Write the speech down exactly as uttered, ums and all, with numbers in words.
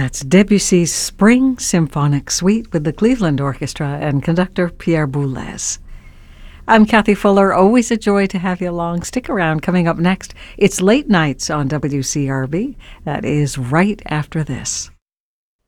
That's Debussy's Spring Symphonic Suite with the Cleveland Orchestra and conductor Pierre Boulez. I'm Kathy Fuller. Always a joy to have you along. Stick around. Coming up next, it's Late Nights on W C R B. That is right after this.